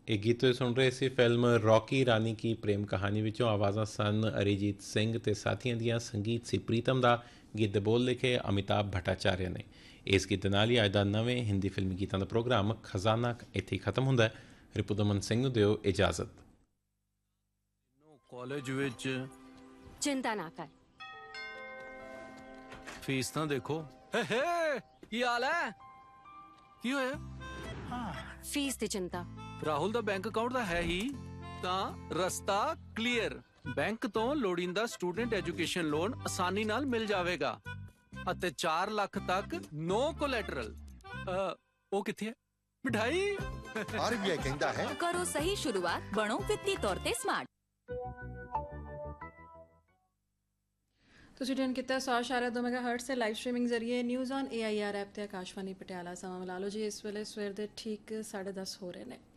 ਇਹ ਗੀਤ ਤੁਸੀਂ ਸੁਣ ਰਹੇ ਸੀ ਫਿਲਮ ਰੌਕੀ ਰਾਨੀ ਕੀ ਪ੍ਰੇਮ ਕਹਾਣੀ ਵਿੱਚੋਂ। ਆਵਾਜ਼ਾਂ ਸਨ ਅਰੀਜੀਤ ਸਿੰਘ ਤੇ ਸਾਥੀਆਂ ਦੀਆਂ, ਸੰਗੀਤ ਸੀ ਪ੍ਰੀਤਮ ਦਾ, ਗੀਤ ਦੇ ਬੋਲ ਲਿਖੇ ਅਮਿਤਾਭ ਭੱਟਾਚਾਰਿਆ ਨੇ। ਇਸ ਗੀਤ ਨਾਲ ਹੀ ਅੱਜ ਦਾ ਨਵੇਂ ਹਿੰਦੀ ਫਿਲਮੀ ਗੀਤਾਂ ਦਾ ਪ੍ਰੋਗਰਾਮ ਖਜ਼ਾਨਾ ਇੱਥੇ ਹੀ ਖਤਮ ਹੁੰਦਾ ਹੈ। ਰਿਪੁਦਮਨ ਸਿੰਘ ਨੂੰ ਦਿਓ ਇਜਾਜ਼ਤ। ਕਾਲਜ ਵਿੱਚ चिंता ना कर। ਫੀਸ ਤਾਂ ਦੇਖੋ। ਕੀ ਹਾਲ ਹੈ? ਕੀ ਹੋਇਆ? फीस दी चिंता। ਰਾਹੁਲ ਦਾ ਬੈਂਕ ਅਕਾਊਂਟ ਤਾਂ ਹੈ ਹੀ, ਤਾਂ ਰਸਤਾ ਕਲੀਅਰ। ਬੈਂਕ ਤੋਂ ਲੋੜੀਂਦਾ ਸਟੂਡੈਂਟ ਐਜੂਕੇਸ਼ਨ ਲੋਨ ਆਸਾਨੀ ਨਾਲ ਮਿਲ ਜਾਵੇਗਾ ਅਤੇ 4 ਲੱਖ ਤੱਕ ਨੋ ਕੋਲੈਟਰਲ। ਉਹ ਕਿੱਥੇ ਹੈ ਮਿਠਾਈ? आरबीआई कहता है करो सही शुरुआत, बनो वित्तीय तौर ते स्मार्ट। ਤੁਸੀਂ ਟਿਊਨ ਕੀਤਾ 100.2 ਮੈਗਾਹਰਟਜ਼ ਤੇ ਲਾਈਵ ਸਟ੍ਰੀਮਿੰਗ ਜ਼ਰੀਏ ਨਿਊਜ਼ ਔਨ AIR ਐਪ ਤੇ ਆਕਾਸ਼ਵਾਣੀ ਪਟਿਆਲਾ। ਸਮਾਂ ਮਿਲਾ ਲਓ ਜੀ, ਇਸ ਵੇਲੇ ਸਵੇਰ ਦੇ ਠੀਕ 10:30 ਹੋ ਰਹੇ ਨੇ।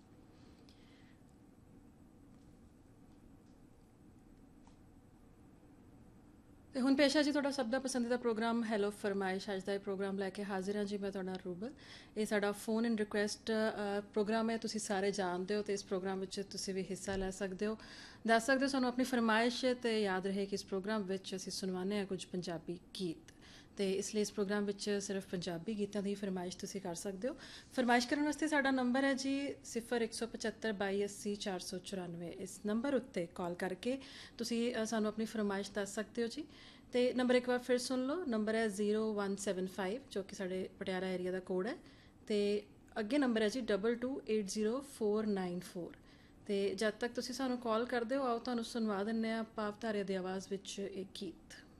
ਤੇ ਹੁਣ ਪੇਸ਼ ਹੈ ਜੀ ਤੁਹਾਡਾ ਸਭ ਦਾ ਪਸੰਦੀਦਾ ਪ੍ਰੋਗਰਾਮ ਹੈਲੋ ਫਰਮਾਇਸ਼। ਅੱਜ ਦਾ ਇਹ ਪ੍ਰੋਗਰਾਮ ਲੈ ਕੇ ਹਾਜ਼ਰ ਹਾਂ ਜੀ ਮੈਂ ਤੁਹਾਡਾ ਰੂਬਲ। ਇਹ ਸਾਡਾ ਫੋਨ ਇਨ ਰਿਕੁਐਸਟ ਪ੍ਰੋਗਰਾਮ ਹੈ, ਤੁਸੀਂ ਸਾਰੇ ਜਾਣਦੇ ਹੋ, ਤੇ ਇਸ ਪ੍ਰੋਗਰਾਮ ਵਿੱਚ ਤੁਸੀਂ ਵੀ ਹਿੱਸਾ ਲੈ ਸਕਦੇ ਹੋ, ਦੱਸ ਸਕਦੇ ਹੋ ਸਾਨੂੰ ਆਪਣੀ ਫਰਮਾਇਸ਼। ਤੇ ਯਾਦ ਰਹੇ ਕਿ ਇਸ ਪ੍ਰੋਗਰਾਮ ਵਿੱਚ ਅਸੀਂ ਸੁਣਵਾਉਂਦੇ ਹਾਂ ਕੁਝ ਪੰਜਾਬੀ ਗੀਤ, ਤੇ ਇਸ ਲਈ ਇਸ ਪ੍ਰੋਗਰਾਮ ਵਿੱਚ ਸਿਰਫ ਪੰਜਾਬੀ ਗੀਤਾਂ ਦੀ ਫਰਮਾਇਸ਼ ਤੁਸੀਂ ਕਰ ਸਕਦੇ ਹੋ। ਫਰਮਾਇਸ਼ ਕਰਨ ਵਾਸਤੇ ਸਾਡਾ ਨੰਬਰ ਹੈ ਜੀ 0175 2280 494। ਇਸ ਨੰਬਰ ਉੱਤੇ ਕਾਲ ਕਰਕੇ ਤੁਸੀਂ ਸਾਨੂੰ ਆਪਣੀ ਫਰਮਾਇਸ਼ ਦੱਸ ਸਕਦੇ ਹੋ ਜੀ। ਤੇ ਨੰਬਰ ਇੱਕ ਵਾਰ ਫਿਰ ਸੁਣ ਲਓ, ਨੰਬਰ ਹੈ 0175 ਜੋ ਕਿ ਸਾਡੇ ਪਟਿਆਲਾ ਏਰੀਆ ਦਾ ਕੋਡ ਹੈ, ਤੇ ਅੱਗੇ ਨੰਬਰ ਹੈ ਜੀ 22804994। ਤੇ ਜਦ ਤੱਕ ਤੁਸੀਂ ਸਾਨੂੰ ਕਾਲ ਕਰਦੇ ਹੋ, ਆਓ ਤੁਹਾਨੂੰ ਸੁਣਵਾ ਦਿੰਦੇ ਹਾਂ ਭਾਵਧਾਰੇ ਦੀ ਆਵਾਜ਼ ਵਿੱਚ ਇਹ ਗੀਤ।